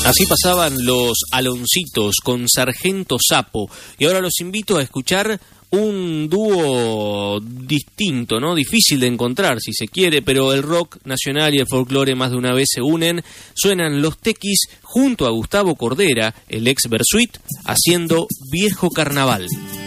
Así pasaban los Aloncitos con Sargento Sapo. Y ahora los invito a escuchar un dúo distinto, ¿no? Difícil de encontrar, si se quiere, pero el rock nacional y el folclore más de una vez se unen. Suenan Los Tequis junto a Gustavo Cordera, el ex Bersuit, haciendo Viejo Carnaval.